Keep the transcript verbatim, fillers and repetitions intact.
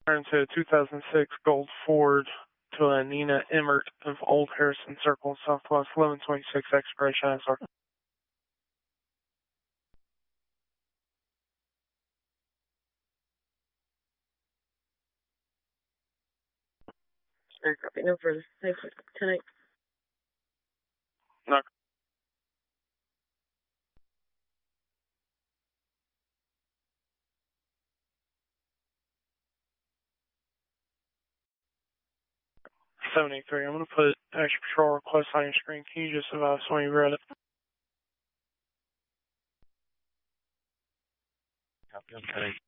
Into a two thousand six Gold Ford to a Nina Emmert of Old Harrison Circle, Southwest eleven twenty-six, expiration S R. Alright, copy. No further. Thanks. ten eight. No. seventy-three. I'm going to put extra patrol request on your screen. Can you just advise when you read it? Copy. Okay.